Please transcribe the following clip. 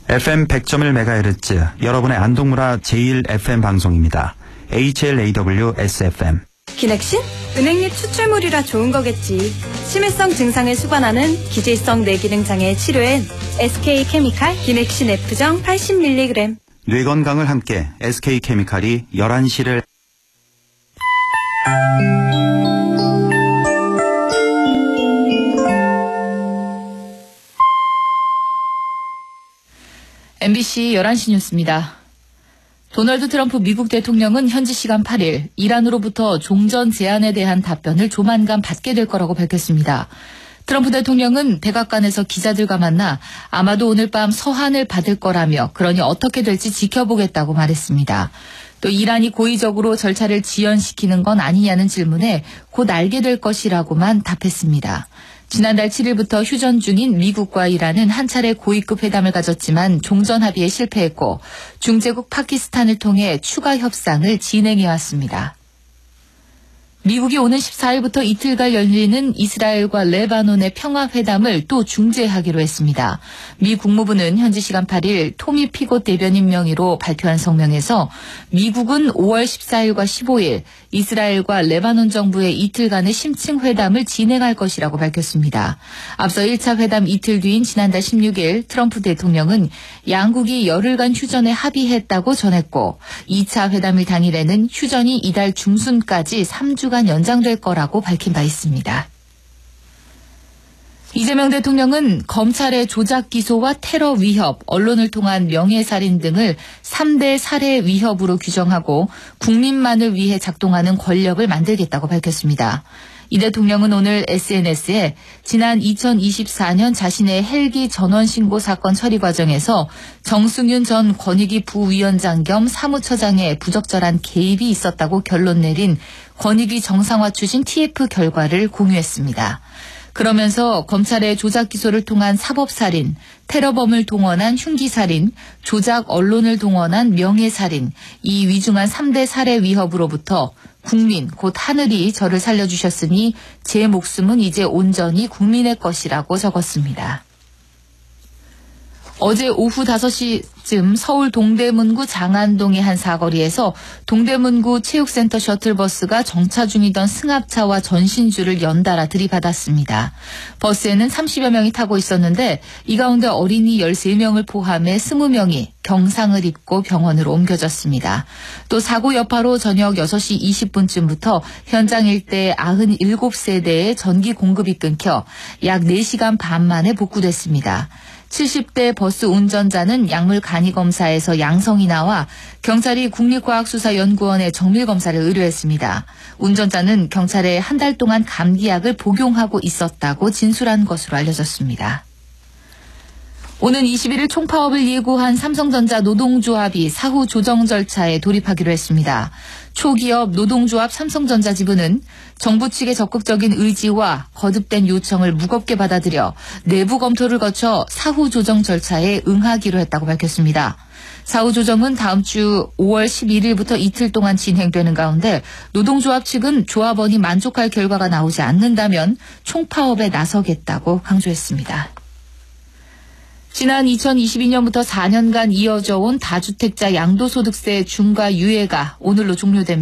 FM 100.1MHz 여러분의 안동문화 제1FM 방송입니다. HLAW-SFM. 기넥신? 은행잎 추출물이라 좋은 거겠지. 심해성 증상을 수반하는 기질성 뇌기능 장애 치료엔 SK케미칼 기넥신 F정 80mg. 뇌 건강을 함께 SK케미칼이 11시를 MBC 11시 뉴스입니다. 도널드 트럼프 미국 대통령은 현지 시간 8일 이란으로부터 종전 제안에 대한 답변을 조만간 받게 될 거라고 밝혔습니다. 트럼프 대통령은 백악관에서 기자들과 만나 아마도 오늘 밤 서한을 받을 거라며 그러니 어떻게 될지 지켜보겠다고 말했습니다. 또 이란이 고의적으로 절차를 지연시키는 건 아니냐는 질문에 곧 알게 될 것이라고만 답했습니다. 지난달 7일부터 휴전 중인 미국과 이란은 한 차례 고위급 회담을 가졌지만 종전 합의에 실패했고 중재국 파키스탄을 통해 추가 협상을 진행해왔습니다. 미국이 오는 14일부터 이틀간 열리는 이스라엘과 레바논의 평화회담을 또 중재하기로 했습니다. 미 국무부는 현지 시간 8일 토미 피고 대변인 명의로 발표한 성명에서 미국은 5월 14일과 15일 이스라엘과 레바논 정부의 이틀간의 심층 회담을 진행할 것이라고 밝혔습니다. 앞서 1차 회담 이틀 뒤인 지난달 16일 트럼프 대통령은 양국이 열흘간 휴전에 합의했다고 전했고 2차 회담일 당일에는 휴전이 이달 중순까지 3주간 연장될 거라고 밝힌 바 있습니다. 이재명 대통령은 검찰의 조작 기소와 테러 위협, 언론을 통한 명예살인 등을 3대 살해 위협으로 규정하고 국민만을 위해 작동하는 권력을 만들겠다고 밝혔습니다. 이 대통령은 오늘 SNS에 지난 2024년 자신의 헬기 전원 신고 사건 처리 과정에서 정승윤 전 권익위 부위원장 겸 사무처장의 부적절한 개입이 있었다고 결론 내린 권익위 정상화 추진 TF 결과를 공유했습니다. 그러면서 검찰의 조작 기소를 통한 사법살인, 테러범을 동원한 흉기살인, 조작 언론을 동원한 명예살인, 이 위중한 3대 살해 위협으로부터 국민, 곧 하늘이 저를 살려주셨으니 제 목숨은 이제 온전히 국민의 것이라고 적었습니다. 어제 오후 5시쯤 서울 동대문구 장안동의 한 사거리에서 동대문구 체육센터 셔틀버스가 정차 중이던 승합차와 전신줄을 연달아 들이받았습니다. 버스에는 30여 명이 타고 있었는데 이 가운데 어린이 13명을 포함해 20명이 경상을 입고 병원으로 옮겨졌습니다. 또 사고 여파로 저녁 6시 20분쯤부터 현장 일대 97세대의 전기 공급이 끊겨 약 4시간 반 만에 복구됐습니다. 70대 버스 운전자는 약물 간이 검사에서 양성이 나와 경찰이 국립과학수사연구원에 정밀검사를 의뢰했습니다. 운전자는 경찰에 한 달 동안 감기약을 복용하고 있었다고 진술한 것으로 알려졌습니다. 오는 21일 총파업을 예고한 삼성전자 노동조합이 사후 조정 절차에 돌입하기로 했습니다. 초기업 노동조합 삼성전자 지부는 정부 측의 적극적인 의지와 거듭된 요청을 무겁게 받아들여 내부 검토를 거쳐 사후 조정 절차에 응하기로 했다고 밝혔습니다. 사후 조정은 다음 주 5월 11일부터 이틀 동안 진행되는 가운데 노동조합 측은 조합원이 만족할 결과가 나오지 않는다면 총파업에 나서겠다고 강조했습니다. 지난 2022년부터 4년간 이어져 온 다주택자 양도소득세 중과 유예가 오늘로 종료됩니다.